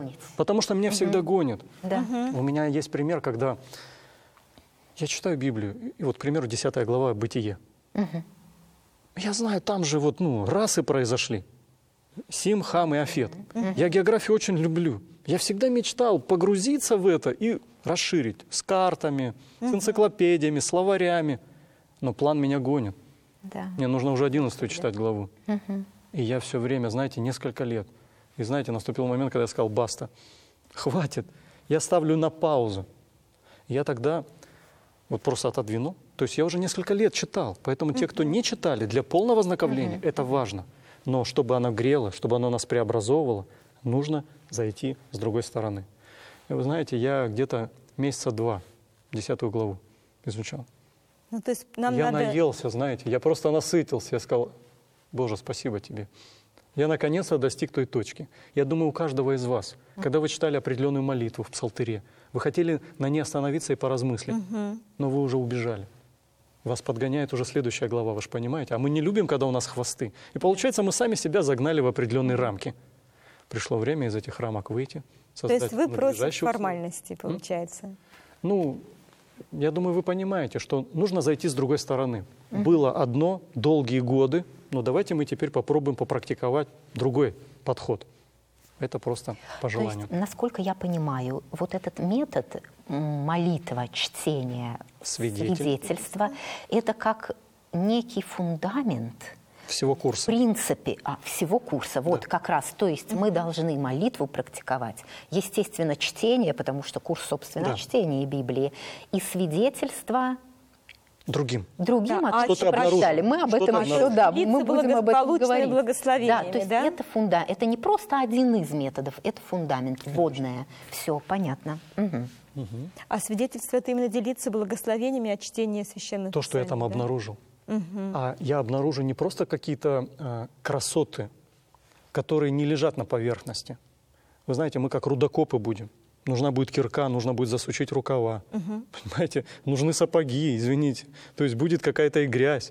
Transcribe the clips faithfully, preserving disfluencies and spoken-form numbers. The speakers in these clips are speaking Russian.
выполнить. Потому что меня всегда Мгм. гонят. Да. Мгм. У меня есть пример, когда я читаю Библию, и вот, к примеру, десятая глава «Бытие». Мгм. Я знаю, там же вот, ну, расы произошли. Сим, Хам и Афет. Я географию очень люблю. Я всегда мечтал погрузиться в это и расширить с картами, с энциклопедиями, словарями. Но план меня гонит. Да. Мне нужно уже одиннадцатую читать главу. Мгм. И я все время, знаете, несколько лет. И знаете, наступил момент, когда я сказал: баста, хватит, я ставлю на паузу. Я тогда вот просто отодвинул. То есть я уже несколько лет читал. Поэтому те, кто не читали, для полного ознакомления, это важно. Но чтобы оно грело, чтобы оно нас преобразовывало, нужно зайти с другой стороны. И вы знаете, я где-то месяца два десятую главу изучал. Ну, то есть нам я надо... наелся, знаете, я просто насытился. Я сказал: Боже, спасибо тебе. Я наконец-то достиг той точки. Я думаю, у каждого из вас, когда вы читали определенную молитву в псалтыре, вы хотели на ней остановиться и поразмыслить, но вы уже убежали. Вас подгоняет уже следующая глава, вы же понимаете. А мы не любим, когда у нас хвосты. И получается, мы сами себя загнали в определенные рамки. Пришло время из этих рамок выйти. То есть вы против надлежащие условия. формальностей, получается? Ну, я думаю, вы понимаете, что нужно зайти с другой стороны. Было одно долгие годы, но давайте мы теперь попробуем попрактиковать другой подход. Это просто по То желанию. есть, насколько я понимаю, вот этот метод м, молитва, чтение, Свидетель. свидетельство, это как некий фундамент, Всего в курса. принципе, а, всего курса. Вот как раз, то есть мы должны молитву практиковать, естественно, чтение, потому что курс, собственно, Да. чтение Библии, и свидетельство Другим. другим Да, а отче- что-то прощали. обнаружил, Мы об что-то этом еще, обнаружил. да, Делиться мы будем об этом благополучными говорить. благословениями, Да, то есть да? это фундамент, это не просто один из методов, это фундамент, вводное. Все, понятно. Мгм. А свидетельство — это именно делиться благословениями от чтения священных То, что я там писаний, да? обнаружил. А я обнаружу не просто какие-то э, красоты, которые не лежат на поверхности. Вы знаете, мы как рудокопы будем. Нужна будет кирка, нужно будет засучить рукава. Понимаете, нужны сапоги, извините. То есть будет какая-то и грязь.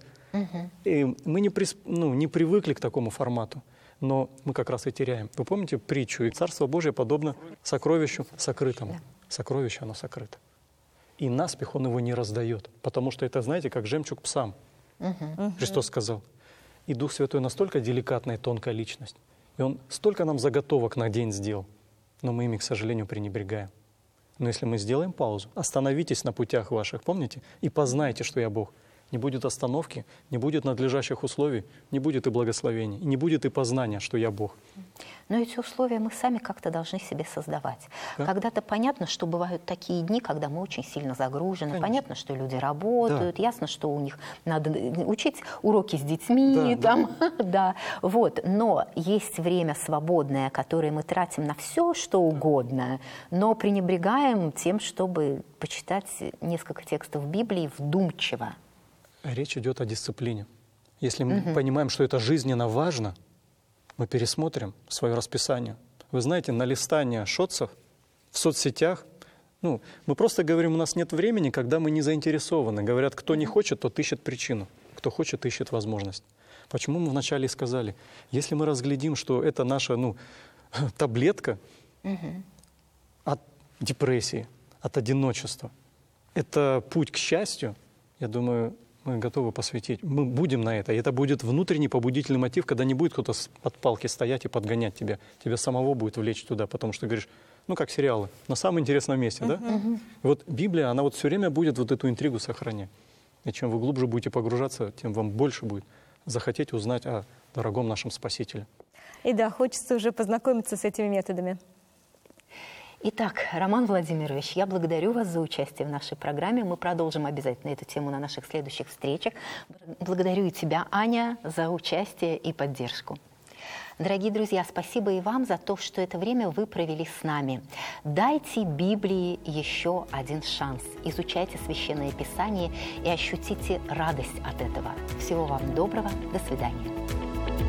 И мы не, прис- ну, не привыкли к такому формату, но мы как раз и теряем. Вы помните притчу? И Царство Божие подобно сокровищу сокрытому. Сокровище, оно сокрыто. И наспех он его не раздает, потому что это, знаете, как жемчуг псам. Христос сказал. И Дух Святой настолько деликатная и тонкая личность, и Он столько нам заготовок на день сделал, но мы ими, к сожалению, пренебрегаем. Но если мы сделаем паузу, остановитесь на путях ваших, помните, и познайте, что я Бог. Не будет остановки, не будет надлежащих условий, не будет и благословений, и не будет и познания, что я Бог. Но эти условия мы сами как-то должны себе создавать. Да. Когда-то понятно, что бывают такие дни, когда мы очень сильно загружены. Конечно. Понятно, что люди работают, ясно, что у них надо учить уроки с детьми, Да, да. там, да, вот. Но есть время свободное, которое мы тратим на все, что угодно, но пренебрегаем тем, чтобы почитать несколько текстов Библии вдумчиво. Речь идет о дисциплине. Если мы понимаем, что это жизненно важно, мы пересмотрим свое расписание. Вы знаете, на листание шотсов в соцсетях, ну, мы просто говорим, у нас нет времени, когда мы не заинтересованы. Говорят, кто не хочет, тот ищет причину, кто хочет, ищет возможность. Почему мы вначале и сказали, если мы разглядим, что это наша, ну, таблетка от депрессии, от одиночества, это путь к счастью, я думаю, мы готовы посвятить. Мы будем на это. И это будет внутренний побудительный мотив, когда не будет кто-то под палки стоять и подгонять тебя. Тебя самого будет влечь туда, потому что ты говоришь, ну, как сериалы, на самом интересном месте, да? И вот Библия, она вот все время будет вот эту интригу сохранять. И чем вы глубже будете погружаться, тем вам больше будет захотеть узнать о дорогом нашем Спасителе. И да, хочется уже познакомиться с этими методами. Итак, Роман Владимирович, я благодарю вас за участие в нашей программе. Мы продолжим обязательно эту тему на наших следующих встречах. Благодарю и тебя, Аня, за участие и поддержку. Дорогие друзья, спасибо и вам за то, что это время вы провели с нами. Дайте Библии еще один шанс. Изучайте Священное Писание и ощутите радость от этого. Всего вам доброго. До свидания.